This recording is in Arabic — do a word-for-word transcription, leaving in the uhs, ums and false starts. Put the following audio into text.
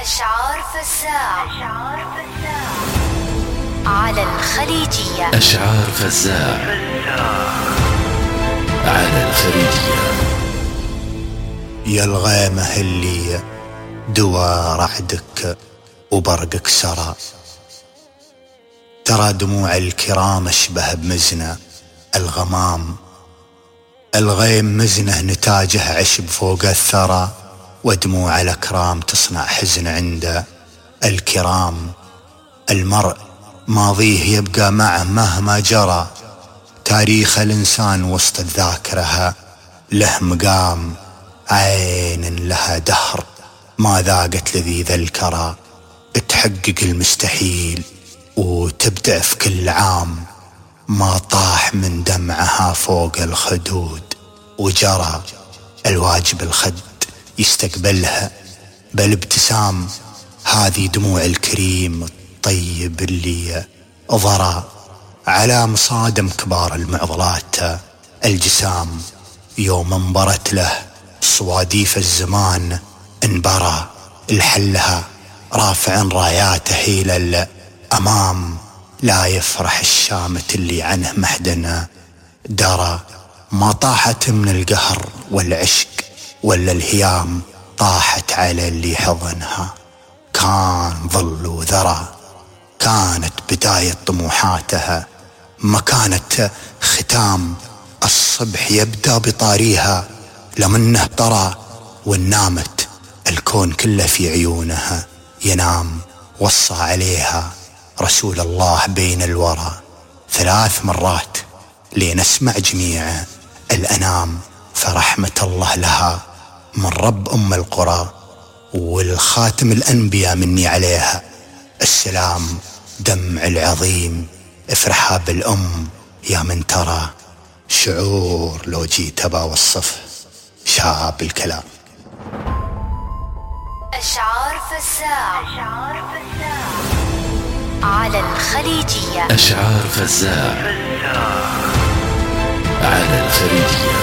أشعار فزاع على الخليجية. أشعار فزاع على الخليجية. يا الغيمة اللي دوا رعدك وبرقك سرى، ترى دموع الكرام اشبه بمزنة الغمام. الغيم مزنه نتاجه عشب فوق الثرى، ودموع الأكرام تصنع حزن عند الكرام. المرء ماضيه يبقى معه مهما جرى، تاريخ الإنسان وسط الذاكرة له مقام. عين لها دهر ما ذاقت لذيذ الكرى، تحقق المستحيل وتبدأ في كل عام. ما طاح من دمعها فوق الخدود وجرى، الواجب الخد يستقبلها بالابتسام. هذه دموع الكريم الطيب اللي ضرى على مصادم كبار المعضلات الجسام. يوم انبرت له صواديف الزمان انبرى، الحلها رافع راياته إلى الأمام. لا يفرح الشامت اللي عنه محدنا درى، ما طاحت من القهر والعشق ولا الهيام، طاحت على اللي حضنها كان ظل وذرى. كانت بداية طموحاتها ما كانت ختام، الصبح يبدأ بطاريها لمنه طرى. ونامت الكون كله في عيونها ينام، وصى عليها رسول الله بين الورى ثلاث مرات لنسمع جميع الأنام. فرحمة الله لها من رب أم القرى، والخاتم الأنبياء مني عليها السلام. دمع العظيم افرحها بالأم يا من ترى، شعور لو جيت بوصفه شاب الكلام. أشعار فزاع على الخليجية. أشعار فزاع على الخليجية.